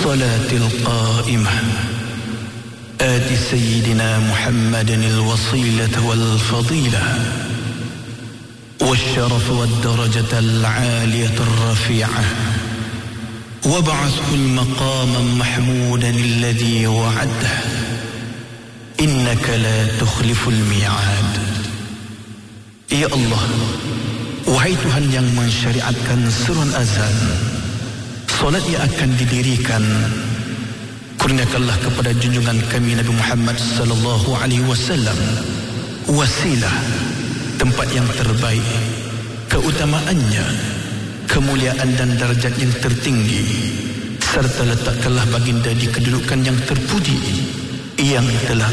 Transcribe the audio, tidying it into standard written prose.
والصلاة القائمة آت سيدنا محمد الوصيلة والفضيلة والشرف والدرجة العالية الرفيعة وابعثه المقام محمودا الذي وعده إنك لا تخلف الميعاد. Ya Allah, wahai Tuhan yang mensyariatkan surun azan, solat yang akan didirikan, kurniakanlah kepada junjungan kami Nabi Muhammad sallallahu alaihi wasallam wasilah, tempat yang terbaik, keutamaannya, kemuliaan dan darjat yang tertinggi, serta letakkanlah baginda di kedudukan yang terpuji yang telah